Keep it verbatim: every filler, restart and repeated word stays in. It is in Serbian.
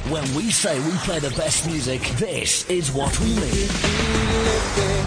When we say we play the best music, this is what we mean.